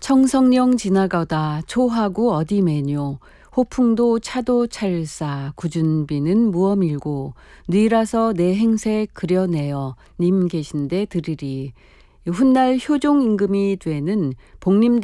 청성령 지나가다 초하구 어디 매뇨. 호풍도 차도 찰싸 구준비는 무엄일고. 뉘라서 내 행세 그려내어 님 계신데 들으리. 훗날 효종 임금이 되는 복림